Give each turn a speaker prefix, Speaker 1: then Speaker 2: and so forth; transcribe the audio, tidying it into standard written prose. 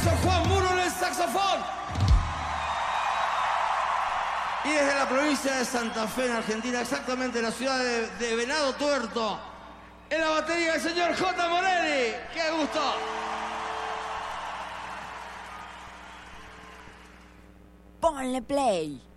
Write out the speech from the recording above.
Speaker 1: maestro Juan Muro en el saxofón. Y desde la provincia de Santa Fe, en Argentina, exactamente en la ciudad de Venado Tuerto, en la batería el señor J. Morelli. ¡Qué gusto!
Speaker 2: Ponle play.